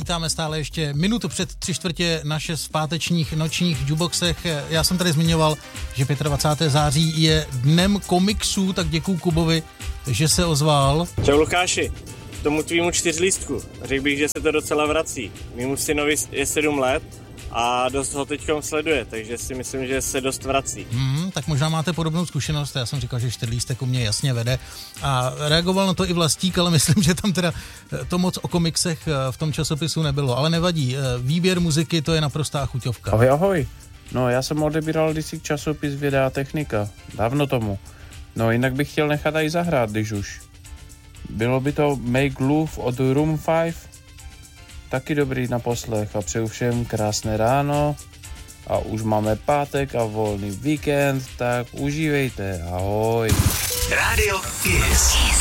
vítáme stále ještě minutu před 3/4 na 6 v pátečních nočních jukeboxech. Já jsem tady zmiňoval, že 25. září je dnem komiksů, tak děkuju Kubovi, že se ozval. Čau Lukáši, tomu tvýmu 4lístku. Řekl bych, že se to docela vrací. Mýmu synovi je 7 let a dost ho teďkom sleduje, takže si myslím, že se dost vrací. Tak možná máte podobnou zkušenost, já jsem říkal, že 4lístek u mě jasně vede a reagoval na to i Vlastík, ale myslím, že tam teda to moc o komiksech v tom časopisu nebylo, ale nevadí, výběr muziky to je naprostá chuťovka. Ahoj, ahoj. No, já jsem odebíral kdysi časopis Věda a technika, dávno tomu. No, jinak bych chtěl nechat i zahrát, když už. Bylo by to Make Love od Room 5. Taky dobrý na poslech a přeju všem krásné ráno. A už máme pátek a volný víkend, tak užívejte. Ahoj. Radio Kiss.